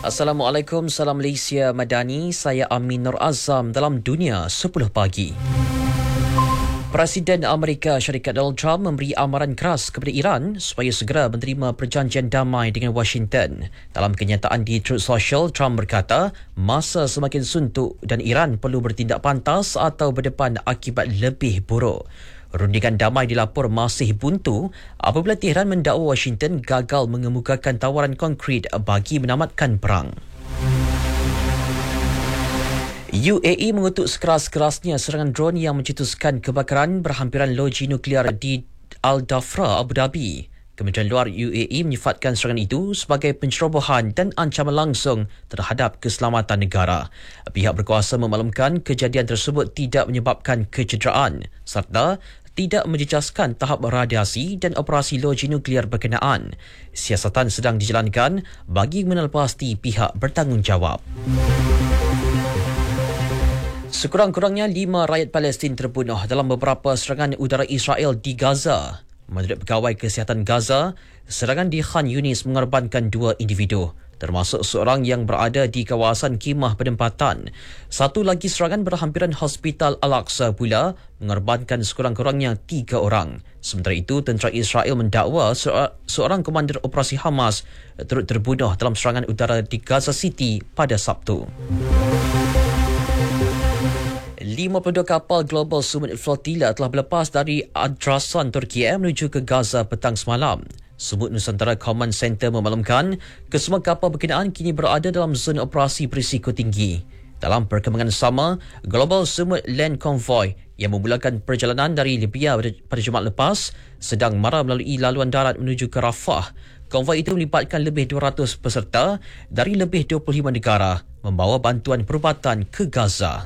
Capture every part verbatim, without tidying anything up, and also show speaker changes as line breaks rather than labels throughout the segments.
Assalamualaikum, salam Malaysia Madani. Saya Amin Nur Azam dalam Dunia sepuluh pagi. Presiden Amerika Syarikat Donald Trump memberi amaran keras kepada Iran supaya segera menerima perjanjian damai dengan Washington. Dalam kenyataan di Truth Social, Trump berkata masa semakin suntuk dan Iran perlu bertindak pantas atau berdepan akibat lebih buruk. Rundingan damai dilapor masih buntu apabila Tehran mendakwa Washington gagal mengemukakan tawaran konkret bagi menamatkan perang. U A E mengutuk sekeras-kerasnya serangan drone yang mencetuskan kebakaran berhampiran loji nuklear di Al Dhafra, Abu Dhabi. Kementerian Luar U A E menyifatkan serangan itu sebagai pencerobohan dan ancaman langsung terhadap keselamatan negara. Pihak berkuasa memaklumkan kejadian tersebut tidak menyebabkan kecederaan serta tidak menjejaskan tahap radiasi dan operasi loji nuklear berkenaan. Siasatan sedang dijalankan bagi mengenal pasti pihak bertanggungjawab. Sekurang-kurangnya lima rakyat Palestin terbunuh dalam beberapa serangan udara Israel di Gaza. Menurut Pegawai Kesihatan Gaza, serangan di Khan Yunis mengorbankan dua individu, termasuk seorang yang berada di kawasan khemah penempatan. Satu lagi serangan berhampiran Hospital Al-Aqsa pula mengorbankan sekurang-kurangnya tiga orang. Sementara itu, tentera Israel mendakwa seorang komander operasi Hamas turut terbunuh dalam serangan udara di Gaza City pada Sabtu. lima puluh dua kapal Global Sumut Flotilla telah berlepas dari Adrasan, Turki menuju ke Gaza petang semalam. Sumut Nusantara Command Center memaklumkan kesemua kapal berkenaan kini berada dalam zon operasi berisiko tinggi. Dalam perkembangan sama, Global Sumut Land Convoy yang memulakan perjalanan dari Libya pada Jumaat lepas sedang mara melalui laluan darat menuju ke Rafah. Konvoi itu melibatkan lebih dua ratus peserta dari lebih dua puluh lima negara membawa bantuan perubatan ke Gaza.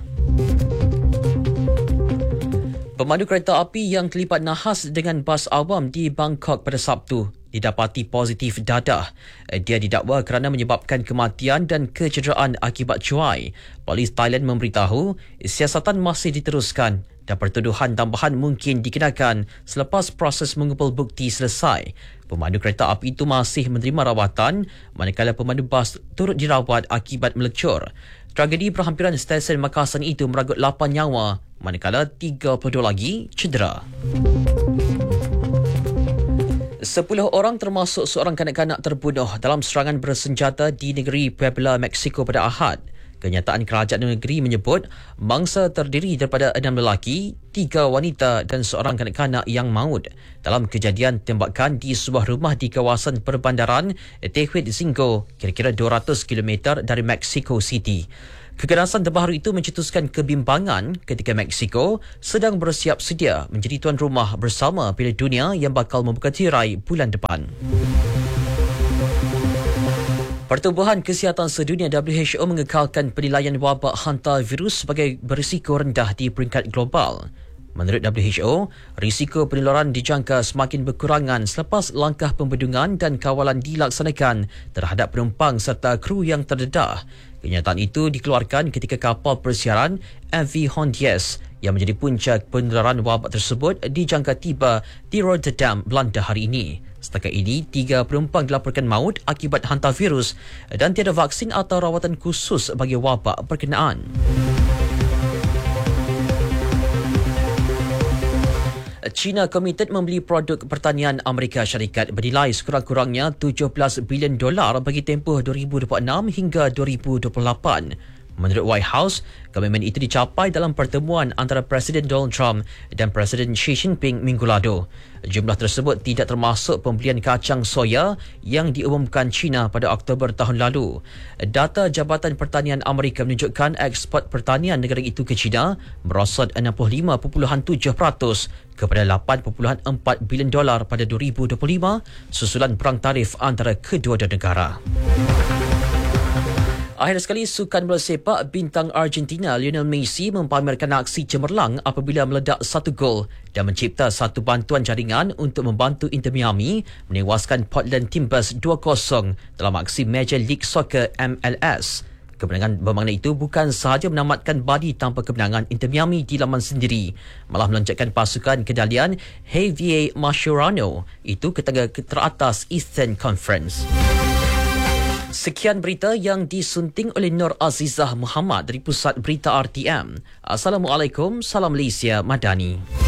Pemandu kereta api yang terlibat nahas dengan bas awam di Bangkok pada Sabtu didapati positif dadah. Dia didakwa kerana menyebabkan kematian dan kecederaan akibat cuai. Polis Thailand memberitahu siasatan masih diteruskan dan pertuduhan tambahan mungkin dikenakan selepas proses mengumpul bukti selesai. Pemandu kereta api itu masih menerima rawatan manakala pemandu bas turut dirawat akibat melecur. Tragedi berhampiran stesen Makassar itu meragut lapan nyawa manakala tiga puluh dua lagi cedera. Sepuluh orang termasuk seorang kanak-kanak terbunuh dalam serangan bersenjata di negeri Puebla, Mexico pada Ahad. Kenyataan kerajaan negeri menyebut mangsa terdiri daripada enam lelaki, tiga wanita dan seorang kanak-kanak yang maut dalam kejadian tembakan di sebuah rumah di kawasan perbandaran Tehuetzingo, kira-kira dua ratus kilometer dari Mexico City. Keganasan terbaru itu mencetuskan kebimbangan ketika Mexico sedang bersiap sedia menjadi tuan rumah bersama Piala Dunia yang bakal membuka tirai bulan depan. Pertubuhan Kesihatan Sedunia W H O mengekalkan penilaian wabak hantavirus sebagai berisiko rendah di peringkat global. Menurut W H O, risiko penularan dijangka semakin berkurangan selepas langkah pembendungan dan kawalan dilaksanakan terhadap penumpang serta kru yang terdedah. Kenyataan itu dikeluarkan ketika kapal persiaran M V Hondies yang menjadi puncak penularan wabak tersebut dijangka tiba di Rotterdam, Belanda hari ini. Setakat ini, tiga penumpang dilaporkan maut akibat hantavirus dan tiada vaksin atau rawatan khusus bagi wabak berkenaan. China komited membeli produk pertanian Amerika Syarikat bernilai sekurang-kurangnya tujuh belas bilion dolar bagi tempoh dua ribu dua puluh enam hingga dua ribu dua puluh lapan. Menurut White House, komitmen itu dicapai dalam pertemuan antara Presiden Donald Trump dan Presiden Xi Jinping minggu lalu. Jumlah tersebut tidak termasuk pembelian kacang soya yang diumumkan China pada Oktober tahun lalu. Data Jabatan Pertanian Amerika menunjukkan ekspor pertanian negara itu ke China merosot enam puluh lima perpuluhan tujuh peratus kepada lapan perpuluhan empat bilion dolar pada dua ribu dua puluh lima susulan perang tarif antara kedua-dua negara. Akhir sekali, sukan bola sepak bintang Argentina Lionel Messi mempamerkan aksi cemerlang apabila meledak satu gol dan mencipta satu bantuan jaringan untuk membantu Inter Miami menewaskan Portland Timbers dua kosong dalam aksi Major League Soccer M L S. Kemenangan bermakna itu bukan sahaja menamatkan badi tanpa kemenangan Inter Miami di laman sendiri, malah melanjutkan pasukan kendalian Javier Mascherano itu ke tangga teratas Eastern Conference. Sekian berita yang disunting oleh Nur Azizah Muhammad dari Pusat Berita R T M. Assalamualaikum, salam Malaysia Madani.